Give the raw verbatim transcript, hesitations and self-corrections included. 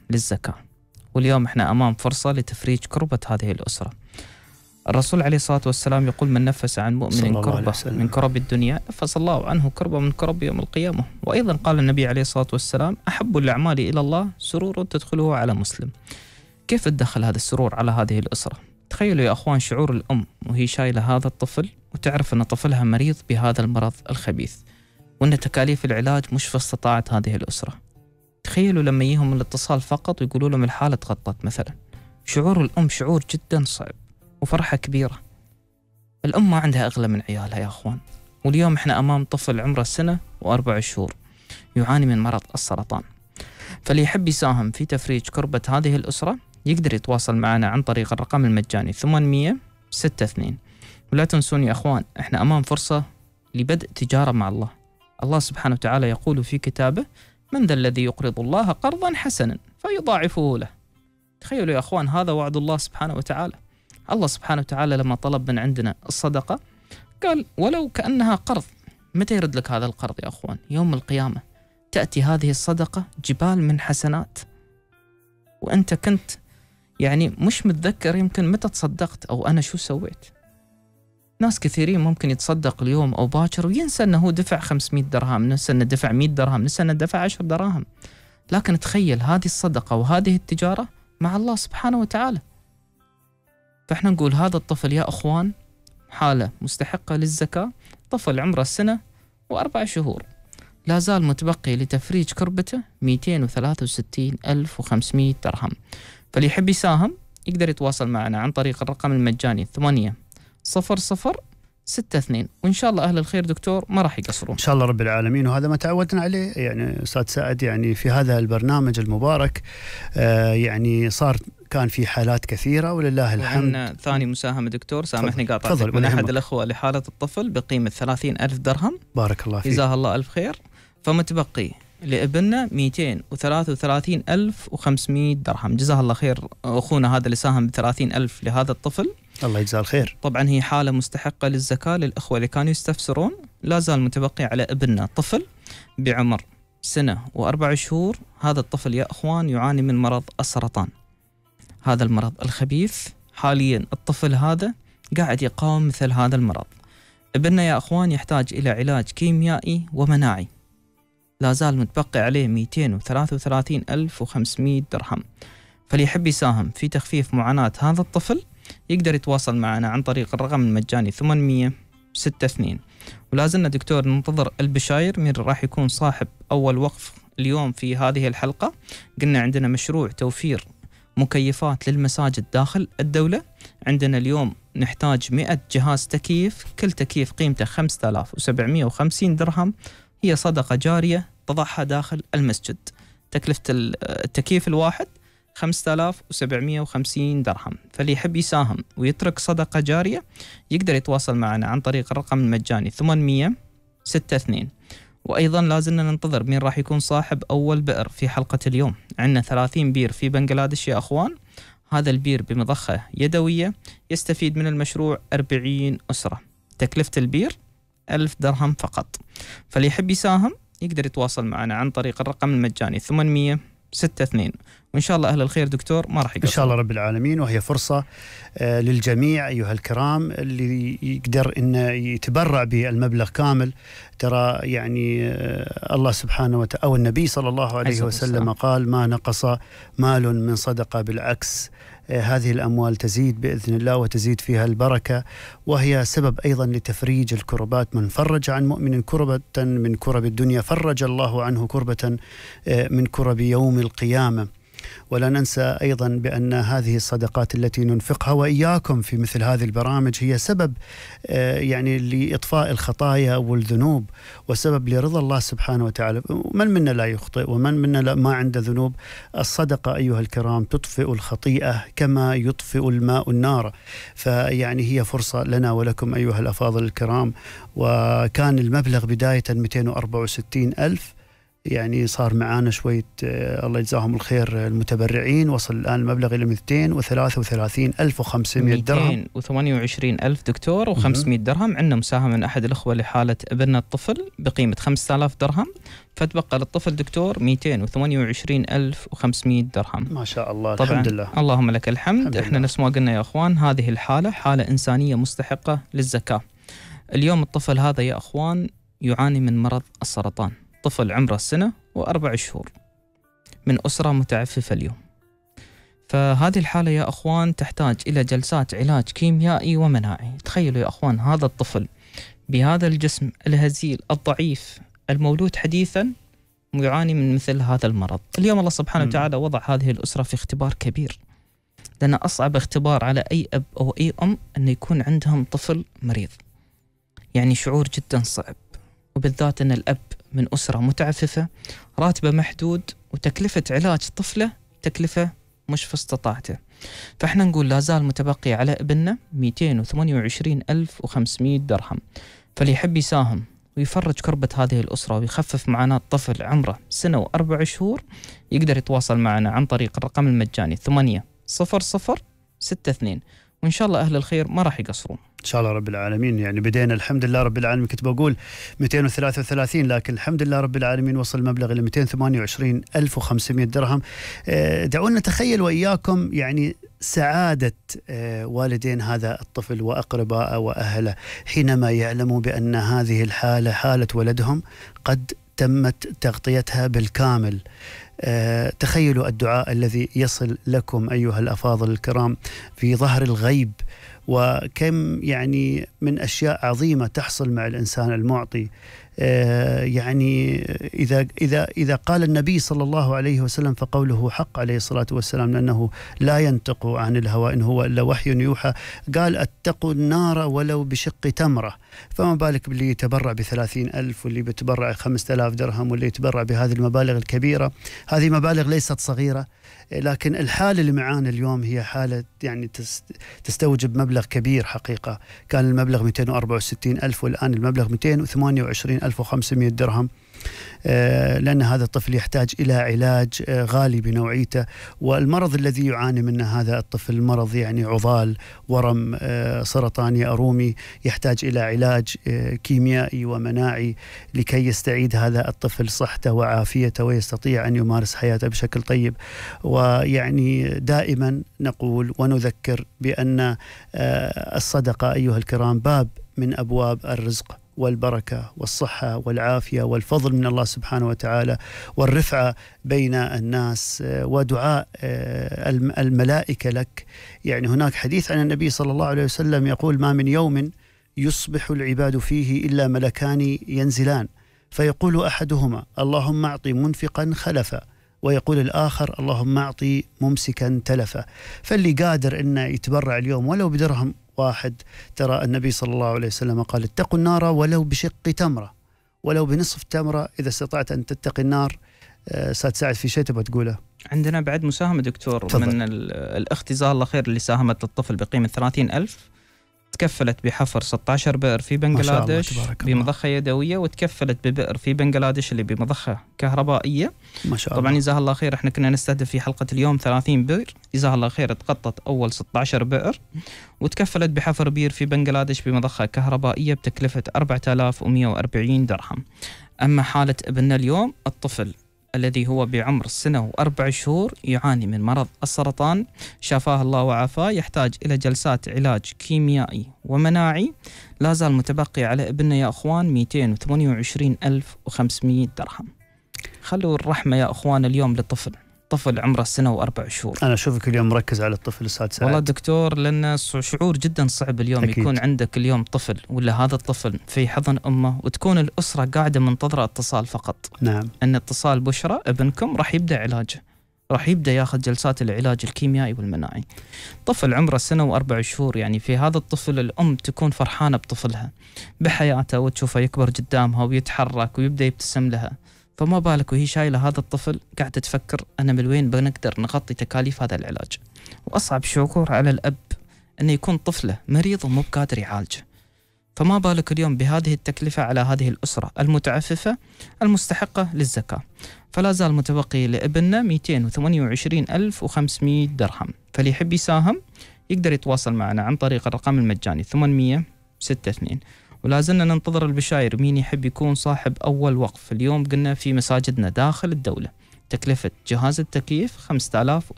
للزكاة. واليوم احنا أمام فرصة لتفريج كربة هذه الأسرة. الرسول عليه الصلاة والسلام يقول: من نفس عن مؤمن كربة من كرب الدنيا نفس الله عنه كربة من كرب يوم القيامة. وأيضا قال النبي عليه الصلاة والسلام: أحب الأعمال إلى الله سرور تدخله على مسلم. كيف تدخل هذا السرور على هذه الأسرة؟ تخيلوا يا أخوان شعور الأم وهي شايلة هذا الطفل وتعرف أن طفلها مريض بهذا المرض الخبيث، وأن تكاليف العلاج مش في استطاعة هذه الأسرة. تخيلوا لما يجيهم الاتصال فقط ويقولوا لهم الحالة تغطت مثلا، شعور الأم شعور جدا صعب وفرحة كبيرة. الأم ما عندها أغلى من عيالها يا أخوان. واليوم إحنا أمام طفل عمره سنة وأربع شهور يعاني من مرض السرطان. فاللي يحب يساهم في تفريج كربة هذه الأسرة يقدر يتواصل معنا عن طريق الرقم المجاني ثمانمئة وستة وستين. ولا تنسون يا أخوان إحنا أمام فرصة لبدء تجارة مع الله. الله سبحانه وتعالى يقول في كتابه: من ذا الذي يقرض الله قرضا حسنا فيضاعفه له. تخيلوا يا أخوان هذا وعد الله سبحانه وتعالى. الله سبحانه وتعالى لما طلب من عندنا الصدقة قال: ولو كأنها قرض. متى يرد لك هذا القرض يا أخوان؟ يوم القيامة تأتي هذه الصدقة جبال من حسنات، وأنت كنت يعني مش متذكر يمكن متى تصدقت أو أنا شو سويت. ناس كثيرين ممكن يتصدق اليوم أو باكر وينسى أنه دفع خمسمئة درهم، ننسى أنه دفع مئة درهم، ننسى أنه دفع عشر دراهم. لكن تخيل هذه الصدقة وهذه التجارة مع الله سبحانه وتعالى. فإحنا نقول هذا الطفل يا أخوان حالة مستحقة للزكاة، طفل عمره سنة وأربع شهور، لا زال متبقي لتفريج كربته مئتين وثلاثة وستين ألف وخمسمئة درهم. فاللي يحب يساهم يقدر يتواصل معنا عن طريق الرقم المجاني ثمانية صفر صفر ستة اثنين. وإن شاء الله أهل الخير دكتور ما راح يقصرون إن شاء الله رب العالمين. وهذا ما تعودنا عليه يعني أستاذ سعد، يعني في هذا البرنامج المبارك آه يعني صار كان في حالات كثيرة ولله الحمد. وعندنا ثاني مساهمة دكتور، سامحني قاطعتك، من أحد الأخوة لحالة الطفل بقيمة ثلاثين ألف درهم. بارك الله فيك، جزاه الله ألف خير. فمتبقي لابننا مئتين وثلاثة وثلاثين ألف وخمسمئة درهم. جزاه الله خير أخونا هذا اللي ساهم بثلاثين ألف لهذا الطفل، الله يجزاه الخير. طبعا هي حالة مستحقة للزكاة. للأخوة اللي كانوا يستفسرون لا زال متبقي على ابننا طفل بعمر سنة وأربع شهور. هذا الطفل يا أخوان يعاني من مرض السرطان، هذا المرض الخبيث. حاليا الطفل هذا قاعد يقاوم مثل هذا المرض. ابننا يا أخوان يحتاج إلى علاج كيميائي ومناعي، لا زال متبقي عليه مئتين وثلاثة وثلاثين ألف وخمسمئة درهم. فاللي يحب يساهم في تخفيف معاناة هذا الطفل يقدر يتواصل معنا عن طريق الرقم المجاني ثمانمئة وستة وستين. ولازلنا دكتور ننتظر البشاير من راح يكون صاحب أول وقف اليوم في هذه الحلقة. قلنا عندنا مشروع توفير مكيفات للمساجد داخل الدولة. عندنا اليوم نحتاج مئة جهاز تكييف، كل تكييف قيمته خمسة آلاف وسبعمئة وخمسين درهم. هي صدقة جارية تضعها داخل المسجد. تكلفة التكييف الواحد خمسة آلاف وسبعمئة وخمسين درهم. فاللي يحب يساهم ويترك صدقة جارية يقدر يتواصل معنا عن طريق الرقم المجاني ثمانمئة وستة وستين. وأيضا لازلنا ننتظر مين راح يكون صاحب أول بئر في حلقة اليوم. عندنا ثلاثين بير في بنغلاديش يا أخوان. هذا البير بمضخة يدوية يستفيد من المشروع أربعين أسرة. تكلفة البير ألف درهم فقط. فاللي يحب يساهم يقدر يتواصل معنا عن طريق الرقم المجاني ثمانمئة وستة وستين. وإن شاء الله أهل الخير دكتور ما راح يقصر إن شاء الله رب العالمين. وهي فرصة آه للجميع أيها الكرام اللي يقدر إنه يتبرع بالمبلغ كامل. ترى يعني آه الله سبحانه وتعالى أو النبي صلى الله عليه وسلم قال: ما نقص مال من صدقة، بالعكس آه هذه الأموال تزيد بإذن الله وتزيد فيها البركة، وهي سبب أيضا لتفريج الكربات. من فرج عن مؤمن كربة من كرب الدنيا فرج الله عنه كربة آه من كرب يوم القيامة. ولا ننسى أيضا بأن هذه الصدقات التي ننفقها وإياكم في مثل هذه البرامج هي سبب يعني لإطفاء الخطايا والذنوب، وسبب لرضا الله سبحانه وتعالى. من منا لا يخطئ ومن منا ما عنده ذنوب. الصدقة أيها الكرام تطفئ الخطيئة كما يطفئ الماء النار. فيعني هي فرصة لنا ولكم أيها الأفاضل الكرام. وكان المبلغ بداية مئتين وأربعة وستين ألف يعني صار معانا شوية الله يجزاهم الخير المتبرعين، وصل الآن المبلغ إلى مئتين وثلاثة وثلاثين ألف وخمسمئة درهم. مئتين وثمانية وعشرين ألف دكتور وخمسمئة درهم. عندنا مساهمة من أحد الأخوة لحالة ابننا الطفل بقيمة خمسة آلاف درهم، فتبقى للطفل دكتور مئتين وثمانية وعشرين ألف وخمسمئة درهم. ما شاء الله. طبعا الحمد لله. اللهم لك الحمد. الحمد احنا نفس ما قلنا يا أخوان، هذه الحالة حالة إنسانية مستحقة للزكاة. اليوم الطفل هذا يا أخوان يعاني من مرض السرطان، طفل عمره سنة وأربع شهور من أسرة متعففة اليوم. فهذه الحالة يا أخوان تحتاج إلى جلسات علاج كيميائي ومناعي. تخيلوا يا أخوان هذا الطفل بهذا الجسم الهزيل الضعيف المولود حديثا يعاني من مثل هذا المرض. اليوم الله سبحانه وتعالى وضع هذه الأسرة في اختبار كبير، لأن أصعب اختبار على أي أب أو أي أم أن يكون عندهم طفل مريض. يعني شعور جدا صعب، وبالذات أن الأب من أسرة متعففة، راتبه محدود، وتكلفة علاج طفله تكلفة مش في استطاعته. فإحنا نقول لا زال متبقي على ابننا مئتين وثمانية وعشرين ألف وخمسمئة درهم. فاللي يحب يساهم ويفرج كربة هذه الأسرة ويخفف معنا طفل عمره سنة وأربع شهور، يقدر يتواصل معنا عن طريق الرقم المجاني ثمانية صفر صفر ستة اثنين، وإن شاء الله أهل الخير ما راح يقصرون إن شاء الله رب العالمين. يعني بدينا الحمد لله رب العالمين، كنت بقول مئتين وثلاثة وثلاثين، لكن الحمد لله رب العالمين وصل المبلغ إلى مئتين وثمانية وعشرين ألف وخمسمئة درهم. دعونا نتخيل وإياكم يعني سعادة والدين هذا الطفل وأقربائه وأهله حينما يعلموا بأن هذه الحالة حالة ولدهم قد تمت تغطيتها بالكامل. أه تخيلوا الدعاء الذي يصل لكم أيها الأفاضل الكرام في ظهر الغيب، وكم يعني من أشياء عظيمة تحصل مع الإنسان المعطي. أه يعني إذا إذا إذا قال النبي صلى الله عليه وسلم فقوله حق عليه الصلاة والسلام، لأنه لا ينطق عن الهوى إن هو إلا وحي يوحى. قال اتقوا النار ولو بشق تمرة. فما بالك باللي يتبرع بثلاثين ألف، واللي بيتبرع خمسة آلاف درهم، واللي يتبرع بهذه المبالغ الكبيرة. هذه مبالغ ليست صغيرة، لكن الحالة اللي معانا اليوم هي حالة يعني تستوجب مبلغ كبير حقيقة. كان المبلغ مئتين وأربعة وستين ألف، والآن المبلغ مئتين وثمانية وعشرين ألف وخمسمئة درهم، لأن هذا الطفل يحتاج إلى علاج غالي بنوعيته. والمرض الذي يعاني منه هذا الطفل مرض يعني عضال، ورم سرطاني أرومي، يحتاج إلى علاج كيميائي ومناعي لكي يستعيد هذا الطفل صحته وعافيته ويستطيع أن يمارس حياته بشكل طيب. ويعني دائما نقول ونذكر بأن الصدقة أيها الكرام باب من أبواب الرزق والبركة والصحة والعافية والفضل من الله سبحانه وتعالى، والرفعة بين الناس ودعاء الملائكة لك. يعني هناك حديث عن النبي صلى الله عليه وسلم يقول: ما من يوم يصبح العباد فيه إلا ملكان ينزلان، فيقول أحدهما اللهم أعطي منفقا خلفا، ويقول الآخر اللهم أعطي ممسكا تلفا. فاللي قادر إنه يتبرع اليوم ولو بدرهم واحد، ترى النبي صلى الله عليه وسلم قال: اتقوا النار ولو بشق تمرة، ولو بنصف تمرة. إذا استطعت أن تتقي النار ستساعد في شيء تبغى تقوله. عندنا بعد مساهمة دكتور فضل. من الأخت جزاها الله خير اللي ساهمت للطفل بقيمة ثلاثين ألف، تكفلت بحفر ستة عشر بئر في بنغلاديش بمضخة يدوية، وتكفلت ببئر في بنغلاديش اللي بمضخة كهربائية. ما شاء الله. طبعا جزاها الله خير، احنا كنا نستهدف في حلقة اليوم ثلاثين بئر، جزاها الله خير تغطت أول ستة عشر بئر، وتكفلت بحفر بير في بنغلاديش بمضخة كهربائية بتكلفة أربعة آلاف ومئة وأربعين درهم. أما حالة ابننا اليوم الطفل الذي هو بعمر سنة وأربع شهور يعاني من مرض السرطان، شافاه الله وعافاه، يحتاج إلى جلسات علاج كيميائي ومناعي. لا زال متبقي على ابننا يا أخوان مئتين وثمانية وعشرين ألف وخمسمئة درهم. خلوا الرحمة يا أخوان اليوم للطفل، طفل عمره سنة وأربع شهور. أنا أشوفك اليوم مركز على الطفل أستاذ سعد. والله دكتور، لأن شعور جدا صعب اليوم أكيد. يكون عندك اليوم طفل ولا هذا الطفل في حضن أمه، وتكون الأسرة قاعدة منتظرة اتصال فقط. نعم. أن اتصال بشرى ابنكم راح يبدأ علاجه، راح يبدأ ياخذ جلسات العلاج الكيميائي والمناعي. طفل عمره سنة وأربع شهور، يعني في هذا الطفل الأم تكون فرحانة بطفلها بحياته، وتشوفه يكبر قدامها ويتحرك ويبدأ يبتسم لها. فما بالك وهي شايلة هذا الطفل قاعدة تفكر أنا من وين بنقدر نغطي تكاليف هذا العلاج. وأصعب شعور على الأب أنه يكون طفله مريض ومو بقادر يعالجه. فما بالك اليوم بهذه التكلفة على هذه الأسرة المتعففة المستحقة للزكاة. فلا زال متبقي لابننا مئتين وثمانية وعشرين ألف وخمسمئة درهم. فاللي يحب يساهم يقدر يتواصل معنا عن طريق الرقم المجاني ثمانمئة وستة وستين. ولا زلنا ننتظر البشاير مين يحب يكون صاحب أول وقف. اليوم قلنا في مساجدنا داخل الدولة تكلفة جهاز التكييف خمسة آلاف